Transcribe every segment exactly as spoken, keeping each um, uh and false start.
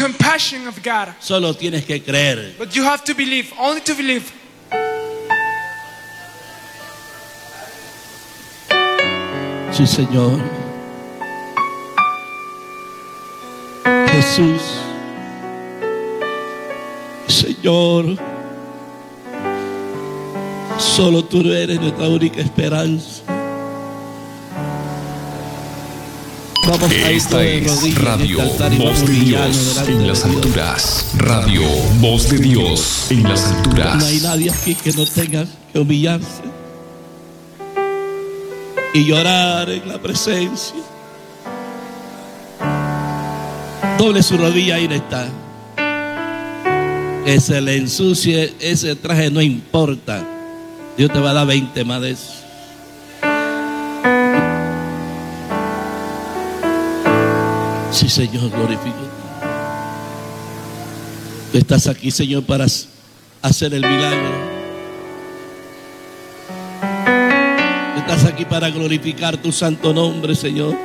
compassion of God. Solo tienes que creer. But you have to believe, only to believe. Sí, Señor. Jesús. Señor. Solo tú eres nuestra única esperanza. Vamos a Esta ir de es Radio y Voz de Dios en las de alturas. Radio Voz de Dios en las alturas. No hay nadie aquí que no tenga que humillarse y llorar en la presencia. Doble su rodilla, ahí está. Que se le ensucie ese traje, no importa. Dios te va a dar veinte más de eso. Sí, Señor, glorifico. Tú estás aquí, Señor, para hacer el milagro. Tú estás aquí para glorificar tu santo nombre, Señor.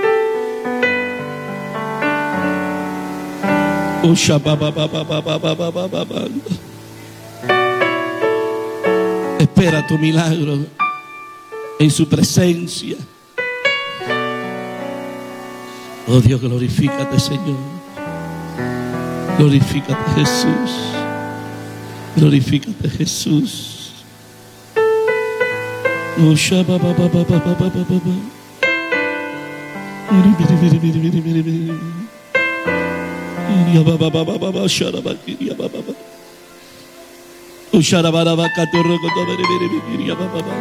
Espera tu milagro en su presencia. Oh Dios, glorifícate, Señor. Glorifícate, Jesús. Glorifícate, Jesús. Oh, shaba, ba, ba, ba, ba, ba, ba, ba, ba. Miri, miri, miri, miri, miri, miri, miri. Iria, ba, ba, ba, ba, ba, ba, shara, ba, iria, ba, ba, ba. Oh, shara, ba, ba, ba, katorro, koto, miri, miri, miri, iria, ba, ba, ba.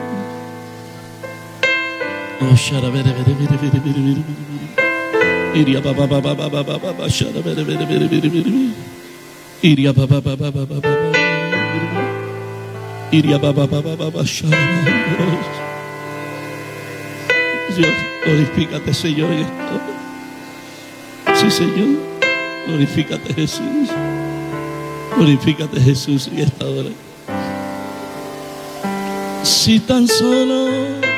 Oh, shara, miri, miri, miri, miri, miri, miri, miri. Iria ba ba ba ba ba ba ba ba ba shara bere bere bere bere bere. Iria ba ba ba ba ba ba ba ba. Iria ba ba ba ba ba ba shara. Dios, glorifícate, Señor, en esto. Sí, Señor, glorifícate, Jesús. Glorifícate, Jesús, en esta hora. Si tan solo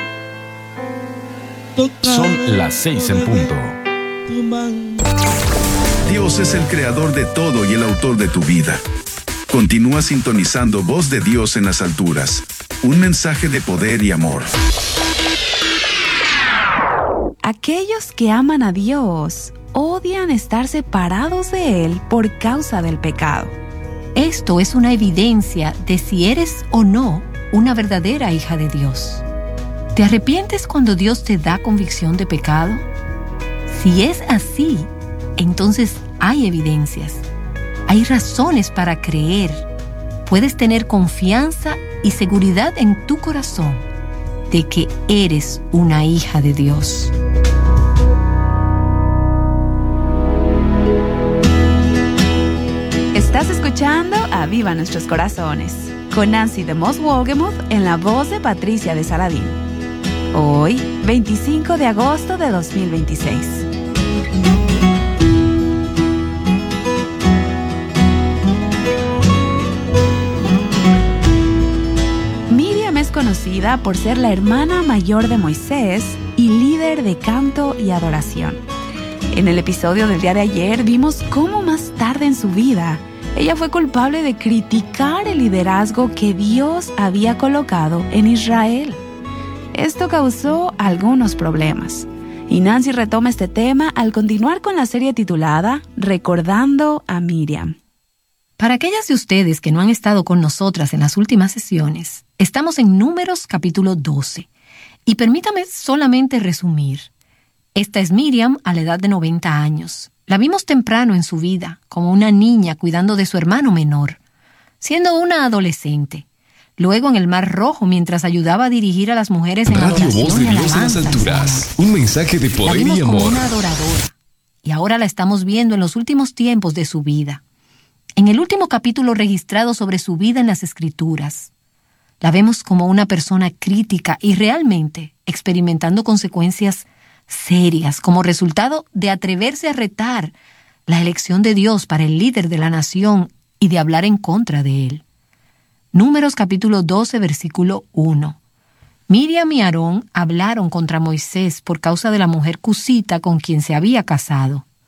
son las seis en punto. Dios es el creador de todo y el autor de tu vida. Continúa sintonizando Voz de Dios en las alturas. Un mensaje de poder y amor. Aquellos que aman a Dios odian estar separados de Él por causa del pecado. Esto es una evidencia de si eres o no una verdadera hija de Dios. ¿Te arrepientes cuando Dios te da convicción de pecado? Si es así, entonces hay evidencias. Hay razones para creer. Puedes tener confianza y seguridad en tu corazón de que eres una hija de Dios. Estás escuchando Aviva Nuestros Corazones con Nancy de Moss Wolgemuth en la voz de Patricia de Saladín. Hoy, veinticinco de agosto de dos mil veintiséis. Miriam es conocida por ser la hermana mayor de Moisés y líder de canto y adoración. En el episodio del día de ayer vimos cómo más tarde en su vida ella fue culpable de criticar el liderazgo que Dios había colocado en Israel. Esto causó algunos problemas. Y Nancy retoma este tema al continuar con la serie titulada Recordando a Miriam. Para aquellas de ustedes que no han estado con nosotras en las últimas sesiones, estamos en Números capítulo doce. Y permítame solamente resumir. Esta es Miriam a la edad de noventa años. La vimos temprano en su vida, como una niña cuidando de su hermano menor, siendo una adolescente. Luego en el Mar Rojo, mientras ayudaba a dirigir a las mujeres en Radio adoración Voz de y Dios en las alabanza. alturas. Un mensaje de La poder vimos y como amor. una adoradora. Y ahora la estamos viendo en los últimos tiempos de su vida. En el último capítulo registrado sobre su vida en las Escrituras, la vemos como una persona crítica y realmente experimentando consecuencias serias como resultado de atreverse a retar la elección de Dios para el líder de la nación y de hablar en contra de él. Números capítulo doce, versículo uno. Miriam y Aarón hablaron contra Moisés por causa de la mujer cusita con quien se había casado.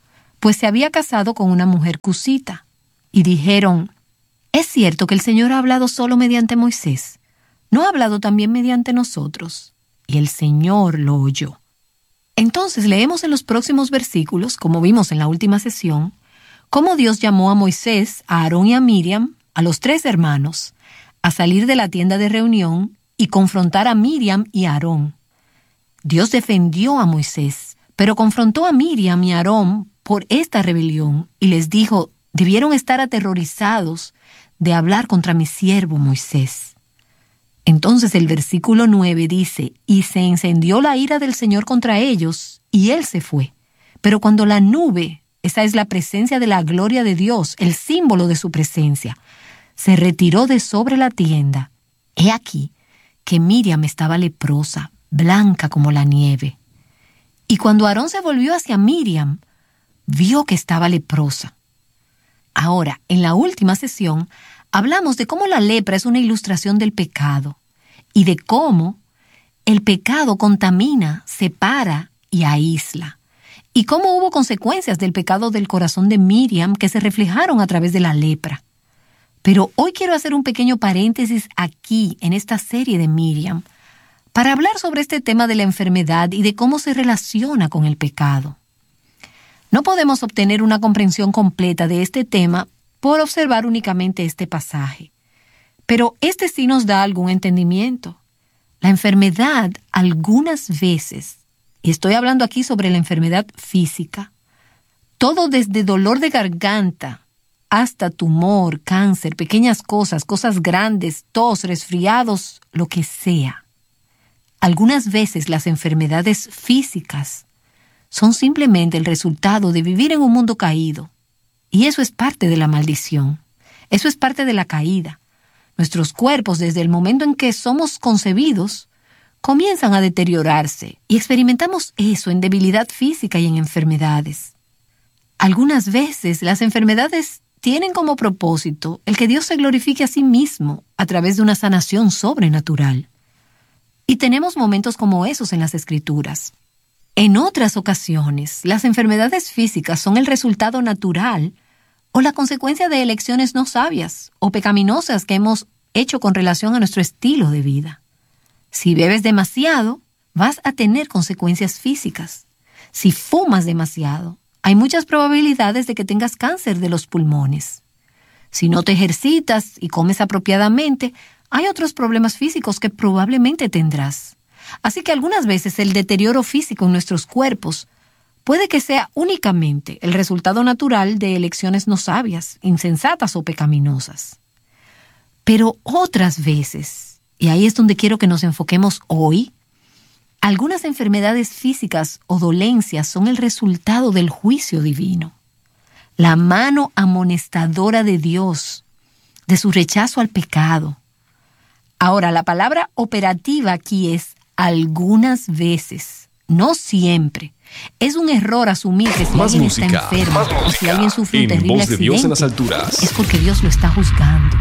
pues se había casado con una mujer cusita. Y dijeron, ¿es cierto que el Señor ha hablado solo mediante Moisés? ¿No ha hablado también mediante nosotros? Y el Señor lo oyó. Entonces leemos en los próximos versículos, como vimos en la última sesión, cómo Dios llamó a Moisés, a Aarón y a Miriam, a los tres hermanos, a salir de la tienda de reunión y confrontar a Miriam y a Aarón. Dios defendió a Moisés, pero confrontó a Miriam y a Aarón por esta rebelión y les dijo, debieron estar aterrorizados de hablar contra mi siervo Moisés. Entonces el versículo nueve dice, y se encendió la ira del Señor contra ellos, y él se fue. Pero cuando la nube, esa es la presencia de la gloria de Dios, el símbolo de su presencia, se retiró de sobre la tienda, he aquí que Miriam estaba leprosa, blanca como la nieve. Y cuando Aarón se volvió hacia Miriam, vio que estaba leprosa. Ahora, en la última sesión, hablamos de cómo la lepra es una ilustración del pecado y de cómo el pecado contamina, separa y aísla. Y cómo hubo consecuencias del pecado del corazón de Miriam que se reflejaron a través de la lepra. Pero hoy quiero hacer un pequeño paréntesis aquí, en esta serie de Miriam, para hablar sobre este tema de la enfermedad y de cómo se relaciona con el pecado. No podemos obtener una comprensión completa de este tema por observar únicamente este pasaje. Pero este sí nos da algún entendimiento. La enfermedad algunas veces, y estoy hablando aquí sobre la enfermedad física, todo desde dolor de garganta hasta tumor, cáncer, pequeñas cosas, cosas grandes, tos, resfriados, lo que sea. Algunas veces las enfermedades físicas son simplemente el resultado de vivir en un mundo caído. Y eso es parte de la maldición. Eso es parte de la caída. Nuestros cuerpos, desde el momento en que somos concebidos, comienzan a deteriorarse y experimentamos eso en debilidad física y en enfermedades. Algunas veces las enfermedades tienen como propósito el que Dios se glorifique a sí mismo a través de una sanación sobrenatural. Y tenemos momentos como esos en las Escrituras. En otras ocasiones, las enfermedades físicas son el resultado natural o la consecuencia de elecciones no sabias o pecaminosas que hemos hecho con relación a nuestro estilo de vida. Si bebes demasiado, vas a tener consecuencias físicas. Si fumas demasiado, hay muchas probabilidades de que tengas cáncer de los pulmones. Si no te ejercitas y comes apropiadamente, hay otros problemas físicos que probablemente tendrás. Así que algunas veces el deterioro físico en nuestros cuerpos puede que sea únicamente el resultado natural de elecciones no sabias, insensatas o pecaminosas. Pero otras veces, y ahí es donde quiero que nos enfoquemos hoy, algunas enfermedades físicas o dolencias son el resultado del juicio divino. La mano amonestadora de Dios, de su rechazo al pecado. Ahora, la palabra operativa aquí es algunas veces, no siempre. Es un error asumir que si Más alguien música, está enfermo más o si alguien sufre un en terrible Voz de accidente, Dios en las alturas. es porque Dios lo está juzgando.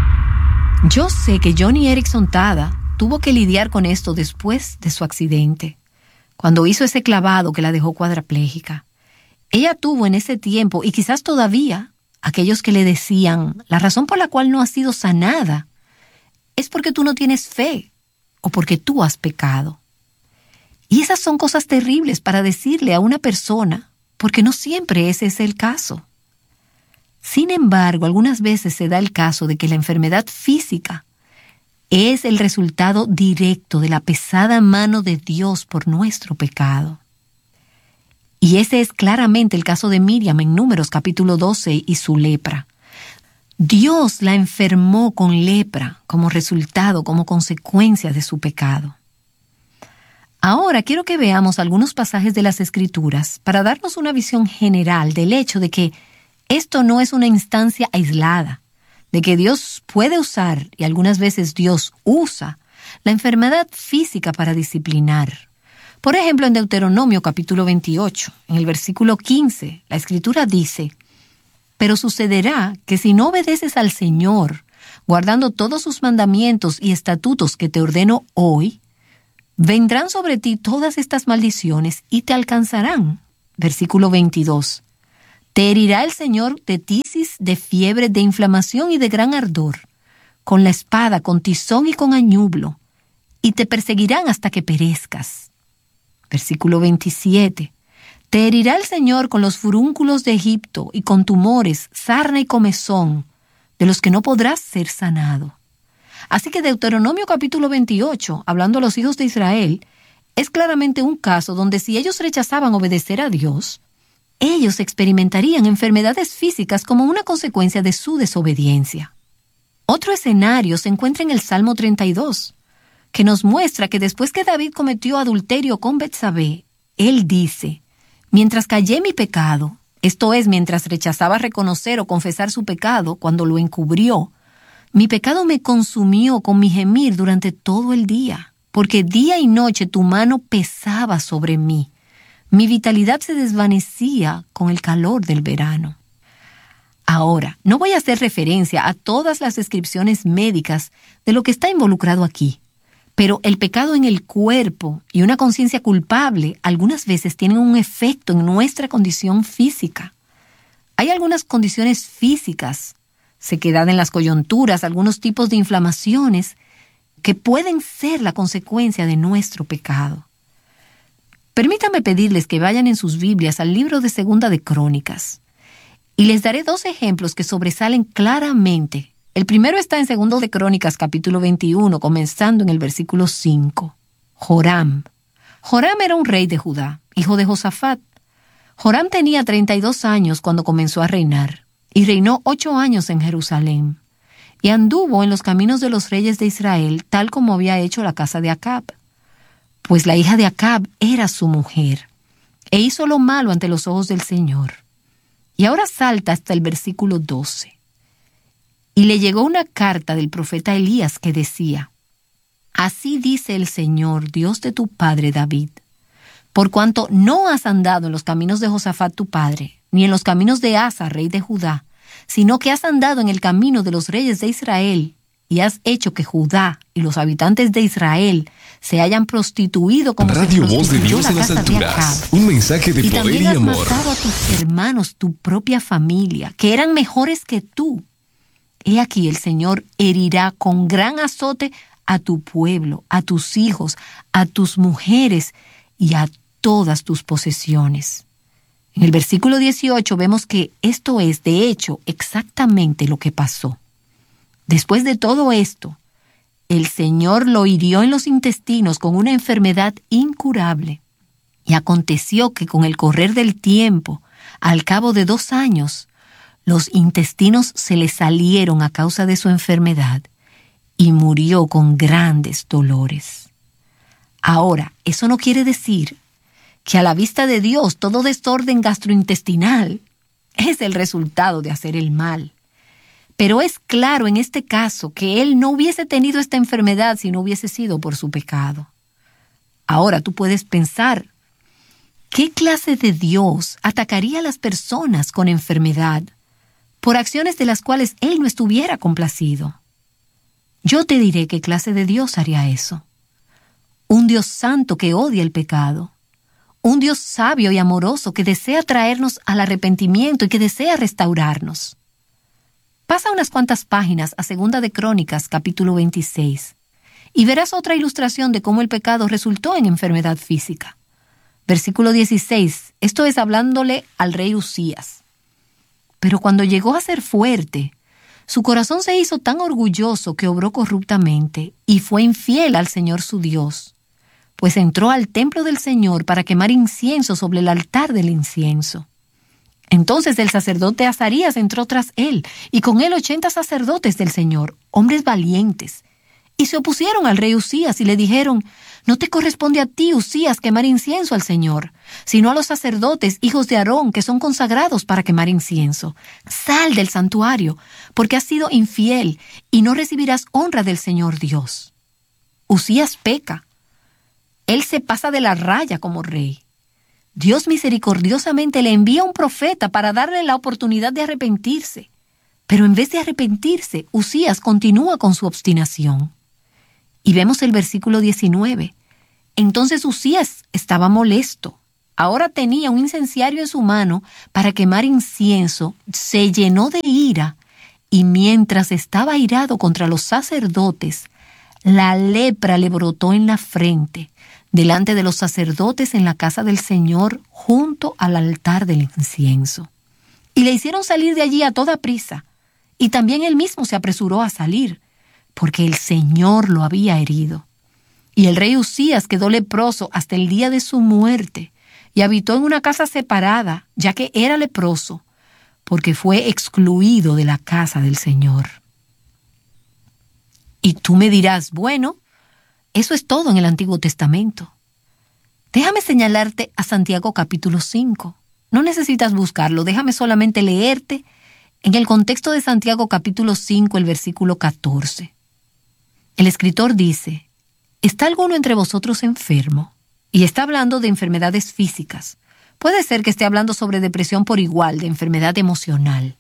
Yo sé que Joni Eareckson Tada tuvo que lidiar con esto después de su accidente, cuando hizo ese clavado que la dejó cuadraplégica. Ella tuvo en ese tiempo, y quizás todavía, aquellos que le decían, la razón por la cual no has sido sanada es porque tú no tienes fe o porque tú has pecado. Y esas son cosas terribles para decirle a una persona, porque no siempre ese es el caso. Sin embargo, algunas veces se da el caso de que la enfermedad física es el resultado directo de la pesada mano de Dios por nuestro pecado. Y ese es claramente el caso de Miriam en Números capítulo doce y su lepra. Dios la enfermó con lepra como resultado, como consecuencia de su pecado. Ahora quiero que veamos algunos pasajes de las Escrituras para darnos una visión general del hecho de que esto no es una instancia aislada, de que Dios puede usar, y algunas veces Dios usa, la enfermedad física para disciplinar. Por ejemplo, en Deuteronomio capítulo veintiocho, en el versículo quince, la Escritura dice: «Pero sucederá que si no obedeces al Señor, guardando todos sus mandamientos y estatutos que te ordeno hoy, vendrán sobre ti todas estas maldiciones y te alcanzarán». Versículo veintidós. Te herirá el Señor de tisis, de fiebre, de inflamación y de gran ardor, con la espada, con tizón y con añublo, y te perseguirán hasta que perezcas. Versículo veintisiete. Te herirá el Señor con los furúnculos de Egipto y con tumores, sarna y comezón, de los que no podrás ser sanado. Así que Deuteronomio capítulo veintiocho, hablando a los hijos de Israel, es claramente un caso donde si ellos rechazaban obedecer a Dios, ellos experimentarían enfermedades físicas como una consecuencia de su desobediencia. Otro escenario se encuentra en el Salmo treinta y dos, que nos muestra que después que David cometió adulterio con Betsabé, él dice: mientras callé mi pecado, esto es, mientras rechazaba reconocer o confesar su pecado cuando lo encubrió, mi pecado me consumió con mi gemir durante todo el día, porque día y noche tu mano pesaba sobre mí. Mi vitalidad se desvanecía con el calor del verano. Ahora, no voy a hacer referencia a todas las descripciones médicas de lo que está involucrado aquí, pero el pecado en el cuerpo y una conciencia culpable algunas veces tienen un efecto en nuestra condición física. Hay algunas condiciones físicas, sequedad en las coyunturas, algunos tipos de inflamaciones que pueden ser la consecuencia de nuestro pecado. Permítanme pedirles que vayan en sus Biblias al libro de Segunda de Crónicas y les daré dos ejemplos que sobresalen claramente. El primero está en Segundo de Crónicas, capítulo veintiuno, comenzando en el versículo cinco. Joram. Joram era un rey de Judá, hijo de Josafat. Joram tenía treinta y dos años cuando comenzó a reinar, y reinó ocho años en Jerusalén, y anduvo en los caminos de los reyes de Israel, tal como había hecho la casa de Acab. Pues la hija de Acab era su mujer, e hizo lo malo ante los ojos del Señor. Y ahora salta hasta el versículo doce. Y le llegó una carta del profeta Elías que decía: así dice el Señor, Dios de tu padre David, por cuanto no has andado en los caminos de Josafat tu padre, ni en los caminos de Asa, rey de Judá, sino que has andado en el camino de los reyes de Israel, y has hecho que Judá y los habitantes de Israel se hayan prostituido como Radio se Voz de prostituyó Dios la en las casa de alturas. Acab. Un mensaje de Y poder también y has amor. matado a tus hermanos, tu propia familia, que eran mejores que tú. He aquí el Señor herirá con gran azote a tu pueblo, a tus hijos, a tus mujeres y a todas tus posesiones. En el versículo dieciocho vemos que esto es, de hecho, exactamente lo que pasó. Después de todo esto, el Señor lo hirió en los intestinos con una enfermedad incurable. Y aconteció que con el correr del tiempo, al cabo de dos años, los intestinos se le salieron a causa de su enfermedad y murió con grandes dolores. Ahora, eso no quiere decir que a la vista de Dios todo desorden gastrointestinal es el resultado de hacer el mal. Pero es claro en este caso que él no hubiese tenido esta enfermedad si no hubiese sido por su pecado. Ahora tú puedes pensar, ¿qué clase de Dios atacaría a las personas con enfermedad por acciones de las cuales él no estuviera complacido? Yo te diré qué clase de Dios haría eso. Un Dios santo que odia el pecado. Un Dios sabio y amoroso que desea traernos al arrepentimiento y que desea restaurarnos. Pasa unas cuantas páginas a Segunda de Crónicas, capítulo veintiséis, y verás otra ilustración de cómo el pecado resultó en enfermedad física. Versículo dieciséis, esto es hablándole al rey Usías. Pero cuando llegó a ser fuerte, su corazón se hizo tan orgulloso que obró corruptamente y fue infiel al Señor su Dios, pues entró al templo del Señor para quemar incienso sobre el altar del incienso. Entonces el sacerdote Azarías entró tras él, y con él ochenta sacerdotes del Señor, hombres valientes, y se opusieron al rey Usías y le dijeron: no te corresponde a ti, Usías, quemar incienso al Señor, sino a los sacerdotes, hijos de Aarón, que son consagrados para quemar incienso. Sal del santuario, porque has sido infiel, y no recibirás honra del Señor Dios. Usías peca. Él se pasa de la raya como rey. Dios misericordiosamente le envía un profeta para darle la oportunidad de arrepentirse. Pero en vez de arrepentirse, Usías continúa con su obstinación. Y vemos el versículo diecinueve. Entonces Usías estaba molesto ahora tenía un incenciario en su mano para quemar incienso, se llenó de ira y mientras estaba airado contra los sacerdotes, la lepra le brotó en la frente, delante de los sacerdotes en la casa del Señor, junto al altar del incienso. Y le hicieron salir de allí a toda prisa, y también él mismo se apresuró a salir, porque el Señor lo había herido. Y el rey Usías quedó leproso hasta el día de su muerte, y habitó en una casa separada, ya que era leproso, porque fue excluido de la casa del Señor. Y tú me dirás, bueno, eso es todo en el Antiguo Testamento. Déjame señalarte a Santiago capítulo cinco. No necesitas buscarlo, déjame solamente leerte en el contexto de Santiago capítulo cinco, el versículo catorce. El escritor dice, ¿está alguno entre vosotros enfermo? Y está hablando de enfermedades físicas. Puede ser que esté hablando sobre depresión por igual, de enfermedad emocional.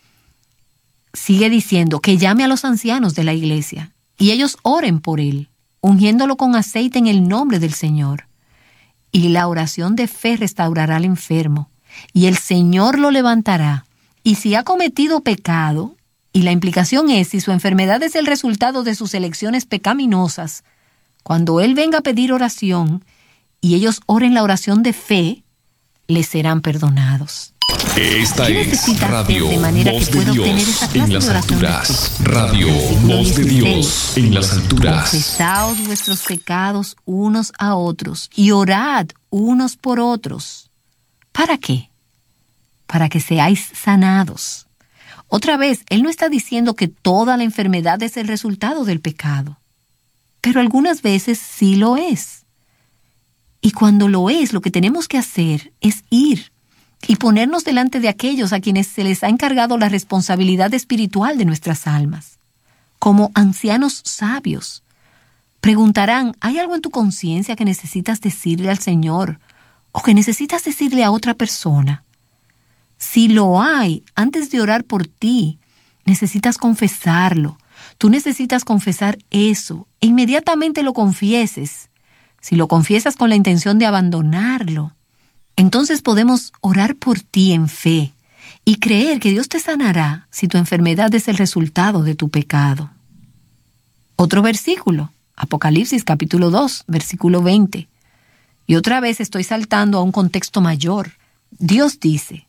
Sigue diciendo que llame a los ancianos de la iglesia y ellos oren por él, ungiéndolo con aceite en el nombre del Señor. Y la oración de fe restaurará al enfermo, y el Señor lo levantará. Y si ha cometido pecado, y la implicación es si su enfermedad es el resultado de sus elecciones pecaminosas, cuando él venga a pedir oración, y ellos oren la oración de fe, les serán perdonados. Esta ¿Qué es necesitas Radio hacer de manera Voz que de pueda obtener esa Dios clase en las de oración de alturas. fe? Radio Versículo Voz de dieciséis. Dios en las alturas. Confesaos vuestros pecados unos a otros y orad unos por otros. ¿Para qué? Para que seáis sanados. Otra vez, él no está diciendo que toda la enfermedad es el resultado del pecado, pero algunas veces sí lo es. Y cuando lo es, lo que tenemos que hacer es ir y ponernos delante de aquellos a quienes se les ha encargado la responsabilidad espiritual de nuestras almas. Como ancianos sabios, preguntarán, ¿hay algo en tu conciencia que necesitas decirle al Señor o que necesitas decirle a otra persona? Si lo hay, antes de orar por ti, necesitas confesarlo. Tú necesitas confesar eso e inmediatamente lo confieses. Si lo confiesas con la intención de abandonarlo, entonces podemos orar por ti en fe y creer que Dios te sanará si tu enfermedad es el resultado de tu pecado. Otro versículo, Apocalipsis capítulo dos, versículo veinte. Y otra vez estoy saltando a un contexto mayor. Dios dice,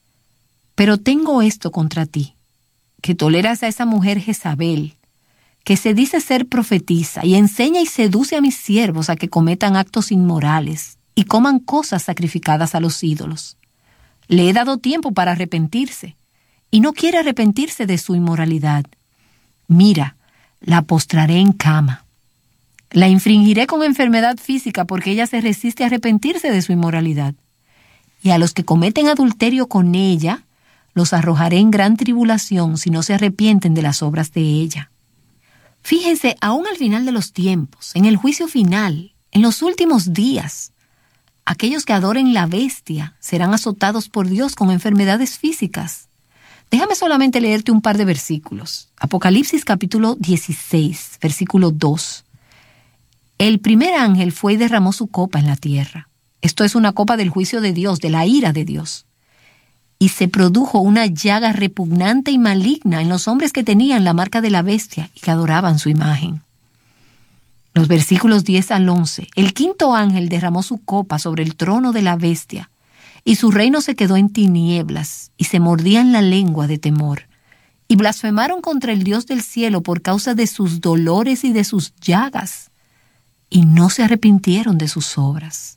pero tengo esto contra ti, que toleras a esa mujer Jezabel, que se dice ser profetisa y enseña y seduce a mis siervos a que cometan actos inmorales y coman cosas sacrificadas a los ídolos. Le he dado tiempo para arrepentirse, y no quiere arrepentirse de su inmoralidad. Mira, la postraré en cama. La infringiré con enfermedad física porque ella se resiste a arrepentirse de su inmoralidad. Y a los que cometen adulterio con ella, los arrojaré en gran tribulación si no se arrepienten de las obras de ella. Fíjense, aún al final de los tiempos, en el juicio final, en los últimos días, aquellos que adoren la bestia serán azotados por Dios con enfermedades físicas. Déjame solamente leerte un par de versículos. Apocalipsis capítulo dieciséis, versículo dos. El primer ángel fue y derramó su copa en la tierra. Esto es una copa del juicio de Dios, de la ira de Dios. Y se produjo una llaga repugnante y maligna en los hombres que tenían la marca de la bestia y que adoraban su imagen. Los versículos diez al once. El quinto ángel derramó su copa sobre el trono de la bestia, y su reino se quedó en tinieblas, y se mordían la lengua de temor, y blasfemaron contra el Dios del cielo por causa de sus dolores y de sus llagas, y no se arrepintieron de sus obras.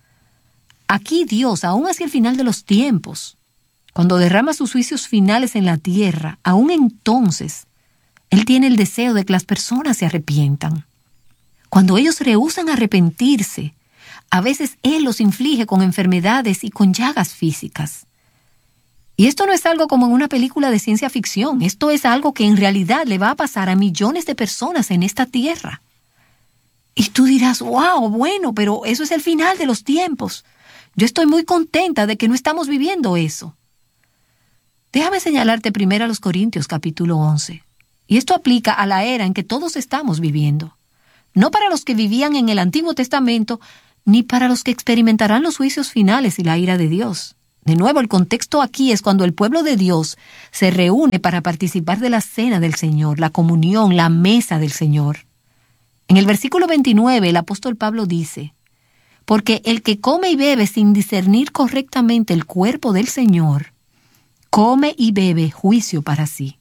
Aquí Dios, aún hacia el final de los tiempos, cuando derrama sus juicios finales en la tierra, aún entonces, Él tiene el deseo de que las personas se arrepientan. Cuando ellos rehúsan arrepentirse, a veces Él los inflige con enfermedades y con llagas físicas. Y esto no es algo como en una película de ciencia ficción. Esto es algo que en realidad le va a pasar a millones de personas en esta tierra. Y tú dirás, wow, bueno, pero eso es el final de los tiempos. Yo estoy muy contenta de que no estamos viviendo eso. Déjame señalarte primero a los Corintios capítulo once. Y esto aplica a la era en que todos estamos viviendo. No para los que vivían en el Antiguo Testamento, ni para los que experimentarán los juicios finales y la ira de Dios. De nuevo, el contexto aquí es cuando el pueblo de Dios se reúne para participar de la cena del Señor, la comunión, la mesa del Señor. En el versículo veintinueve, el apóstol Pablo dice: porque el que come y bebe sin discernir correctamente el cuerpo del Señor, come y bebe juicio para sí.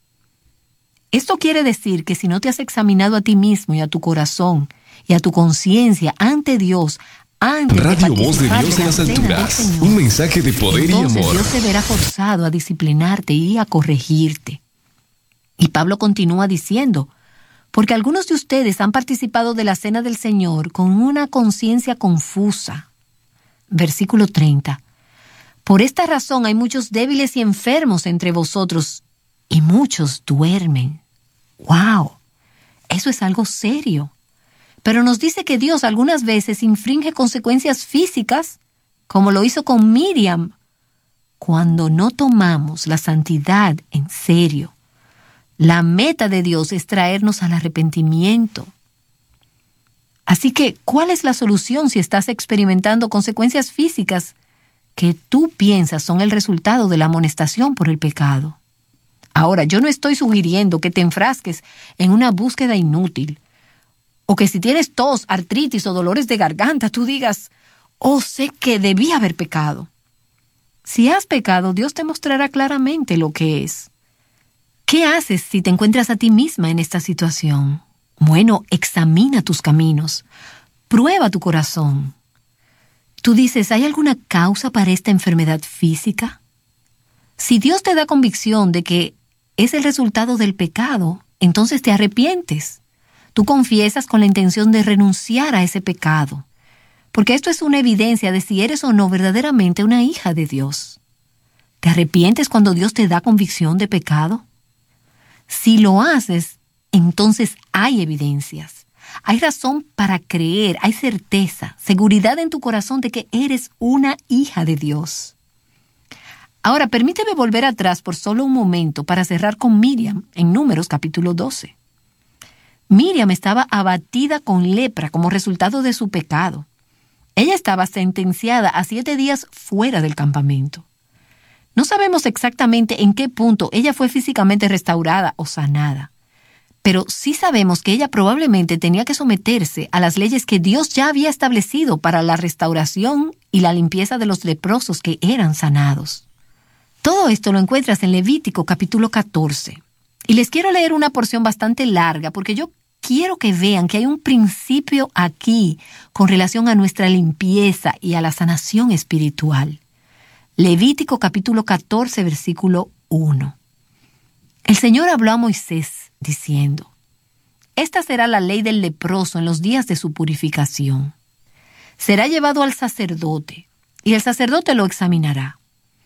Esto quiere decir que si no te has examinado a ti mismo y a tu corazón y a tu conciencia ante Dios, antes Radio de Voz de participar Dios de en la las cena del alturas. Señor, Un mensaje de poder entonces y amor. Dios se verá forzado a disciplinarte y a corregirte. Y Pablo continúa diciendo: porque algunos de ustedes han participado de la cena del Señor con una conciencia confusa. Versículo treinta. Por esta razón hay muchos débiles y enfermos entre vosotros, y muchos duermen. ¡Wow! Eso es algo serio. Pero nos dice que Dios algunas veces infringe consecuencias físicas, como lo hizo con Miriam, cuando no tomamos la santidad en serio. La meta de Dios es traernos al arrepentimiento. Así que, ¿cuál es la solución si estás experimentando consecuencias físicas que tú piensas son el resultado de la amonestación por el pecado? Ahora, yo no estoy sugiriendo que te enfrasques en una búsqueda inútil, o que si tienes tos, artritis o dolores de garganta, tú digas: oh, sé que debí haber pecado. Si has pecado, Dios te mostrará claramente lo que es. ¿Qué haces si te encuentras a ti misma en esta situación? Bueno, examina tus caminos. Prueba tu corazón. Tú dices: ¿hay alguna causa para esta enfermedad física? Si Dios te da convicción de que es el resultado del pecado, entonces te arrepientes. Tú confiesas con la intención de renunciar a ese pecado, porque esto es una evidencia de si eres o no verdaderamente una hija de Dios. ¿Te arrepientes cuando Dios te da convicción de pecado? Si lo haces, entonces hay evidencias. Hay razón para creer, hay certeza, seguridad en tu corazón de que eres una hija de Dios. Ahora, permíteme volver atrás por solo un momento para cerrar con Miriam en Números capítulo doce. Miriam estaba abatida con lepra como resultado de su pecado. Ella estaba sentenciada a siete días fuera del campamento. No sabemos exactamente en qué punto ella fue físicamente restaurada o sanada, pero sí sabemos que ella probablemente tenía que someterse a las leyes que Dios ya había establecido para la restauración y la limpieza de los leprosos que eran sanados. Todo esto lo encuentras en Levítico capítulo catorce. Y les quiero leer una porción bastante larga porque yo quiero que vean que hay un principio aquí con relación a nuestra limpieza y a la sanación espiritual. Levítico capítulo catorce, versículo uno. El Señor habló a Moisés diciendo: esta será la ley del leproso en los días de su purificación. Será llevado al sacerdote, y el sacerdote lo examinará.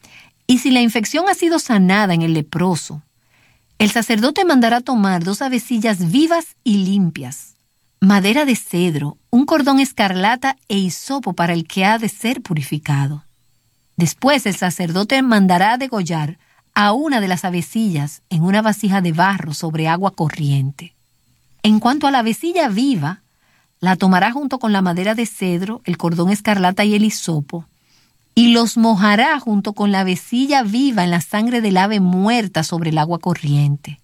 Y si la infección ha sido sanada en el leproso, el sacerdote mandará tomar dos avecillas vivas y limpias, madera de cedro, un cordón escarlata e hisopo para el que ha de ser purificado. Después el sacerdote mandará degollar a una de las avecillas en una vasija de barro sobre agua corriente. En cuanto a la avecilla viva, la tomará junto con la madera de cedro, el cordón escarlata y el hisopo, y los mojará junto con la avecilla viva en la sangre del ave muerta sobre el agua corriente.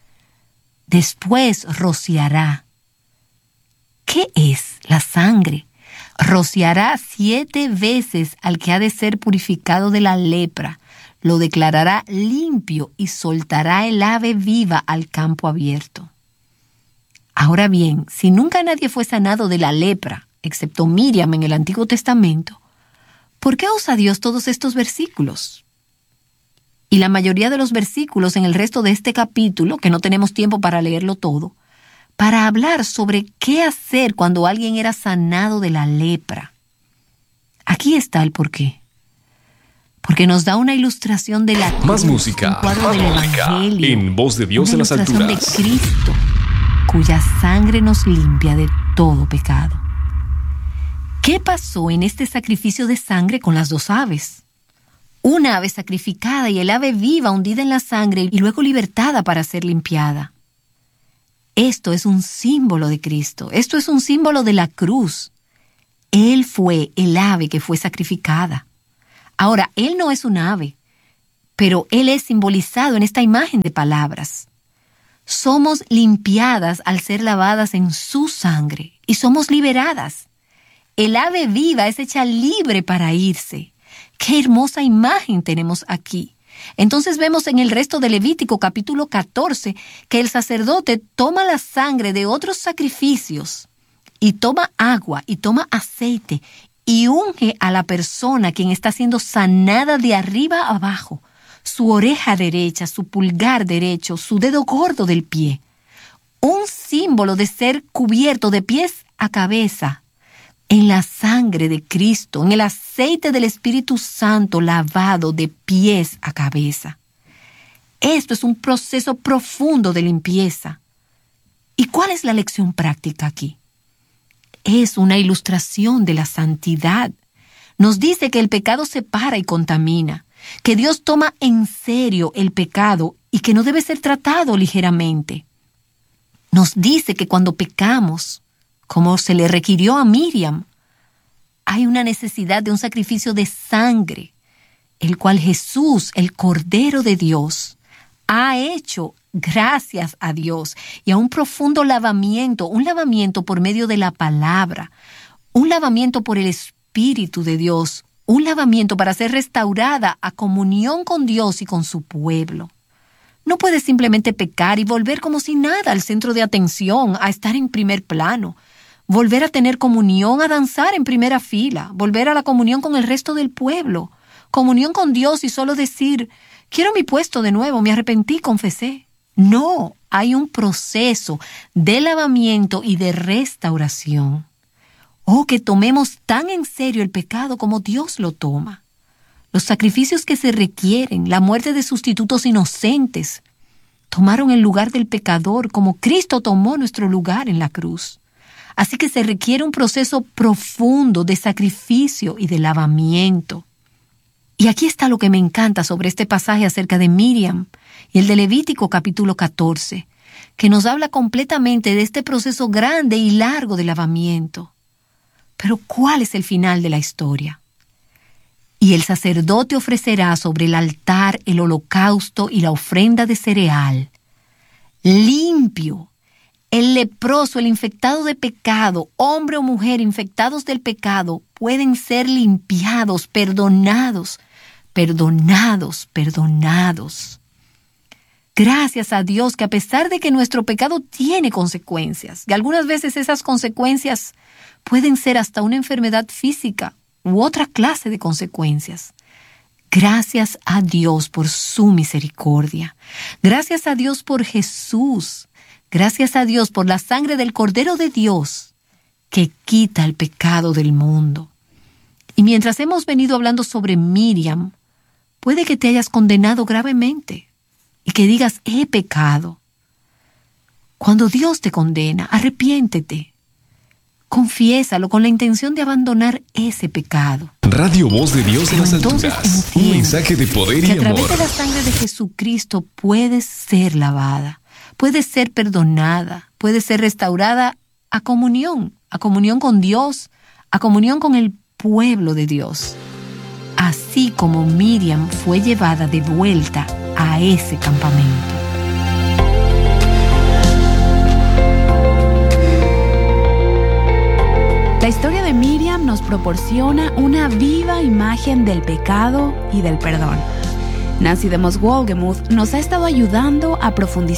Después rociará. ¿Qué es la sangre? Rociará siete veces al que ha de ser purificado de la lepra, lo declarará limpio y soltará el ave viva al campo abierto. Ahora bien, si nunca nadie fue sanado de la lepra, excepto Miriam en el Antiguo Testamento, ¿por qué usa Dios todos estos versículos? Y la mayoría de los versículos en el resto de este capítulo, que no tenemos tiempo para leerlo todo, para hablar sobre qué hacer cuando alguien era sanado de la lepra. Aquí está el porqué. Porque nos da una ilustración de la cruz, Más música, un cuadro más del música, Evangelio, en Voz de Dios una en las ilustración alturas. de Cristo, cuya sangre nos limpia de todo pecado. ¿Qué pasó en este sacrificio de sangre con las dos aves? Una ave sacrificada y el ave viva hundida en la sangre y luego libertada para ser limpiada. Esto es un símbolo de Cristo. Esto es un símbolo de la cruz. Él fue el ave que fue sacrificada. Ahora, Él no es un ave, pero Él es simbolizado en esta imagen de palabras. Somos limpiadas al ser lavadas en su sangre y somos liberadas. El ave viva es hecha libre para irse. ¡Qué hermosa imagen tenemos aquí! Entonces vemos en el resto de Levítico capítulo catorce que el sacerdote toma la sangre de otros sacrificios y toma agua y toma aceite y unge a la persona quien está siendo sanada de arriba a abajo, su oreja derecha, su pulgar derecho, su dedo gordo del pie. Un símbolo de ser cubierto de pies a cabeza en la sangre de Cristo, en el aceite del Espíritu Santo lavado de pies a cabeza. Esto es un proceso profundo de limpieza. ¿Y cuál es la lección práctica aquí? Es una ilustración de la santidad. Nos dice que el pecado separa y contamina, que Dios toma en serio el pecado y que no debe ser tratado ligeramente. Nos dice que cuando pecamos, como se le requirió a Miriam, hay una necesidad de un sacrificio de sangre, el cual Jesús, el Cordero de Dios, ha hecho gracias a Dios y a un profundo lavamiento, un lavamiento por medio de la palabra, un lavamiento por el Espíritu de Dios, un lavamiento para ser restaurada a comunión con Dios y con su pueblo. No puedes simplemente pecar y volver como si nada al centro de atención, a estar en primer plano, volver a tener comunión, a danzar en primera fila, volver a la comunión con el resto del pueblo, comunión con Dios y solo decir, quiero mi puesto de nuevo, me arrepentí, confesé. No, hay un proceso de lavamiento y de restauración. Oh, que tomemos tan en serio el pecado como Dios lo toma. Los sacrificios que se requieren, la muerte de sustitutos inocentes, tomaron el lugar del pecador como Cristo tomó nuestro lugar en la cruz. Así que se requiere un proceso profundo de sacrificio y de lavamiento. Y aquí está lo que me encanta sobre este pasaje acerca de Miriam y el de Levítico capítulo catorce, que nos habla completamente de este proceso grande y largo de lavamiento. Pero ¿cuál es el final de la historia? Y el sacerdote ofrecerá sobre el altar el holocausto y la ofrenda de cereal, limpio. El leproso, el infectado de pecado, hombre o mujer infectados del pecado, pueden ser limpiados, perdonados, perdonados, perdonados. Gracias a Dios que a pesar de que nuestro pecado tiene consecuencias, y algunas veces esas consecuencias pueden ser hasta una enfermedad física u otra clase de consecuencias. Gracias a Dios por su misericordia. Gracias a Dios por Jesús. Gracias a Dios por la sangre del Cordero de Dios que quita el pecado del mundo. Y mientras hemos venido hablando sobre Miriam, puede que te hayas condenado gravemente y que digas, he pecado. Cuando Dios te condena, arrepiéntete. Confiésalo con la intención de abandonar ese pecado. Radio Voz de Dios en las Entonces alturas. Un entiende mensaje de poder y que a través amor. de la sangre de Jesucristo puedes ser lavada, puedes ser perdonada, puedes ser restaurada a comunión, a comunión con Dios, a comunión con el pueblo de Dios. Así como Miriam fue llevada de vuelta a ese campamento. La historia de Miriam nos proporciona una viva imagen del pecado y del perdón. Nancy DeMoss Wolgemuth nos ha estado ayudando a profundizar